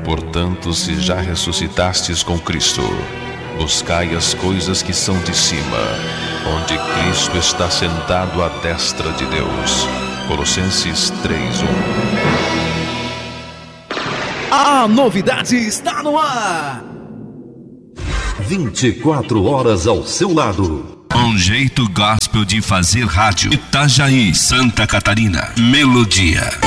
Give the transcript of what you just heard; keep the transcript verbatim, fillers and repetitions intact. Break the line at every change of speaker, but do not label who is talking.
Portanto, se já ressuscitastes com Cristo, buscai as coisas que são de cima, onde Cristo está sentado à destra de Deus. Colossenses três, um.
A novidade está no ar!
vinte e quatro horas ao seu lado.
Um jeito gospel de fazer rádio. Itajaí, Santa Catarina. Melodia.